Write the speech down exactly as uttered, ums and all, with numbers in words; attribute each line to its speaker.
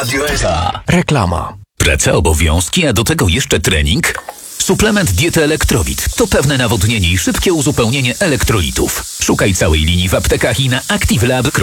Speaker 1: Radio S K.
Speaker 2: Reklama.
Speaker 3: Praca, obowiązki, a do tego jeszcze trening? Suplement diety Elektrowit to pewne nawodnienie i szybkie uzupełnienie elektrolitów. Szukaj całej linii w aptekach i na activelab kropka com.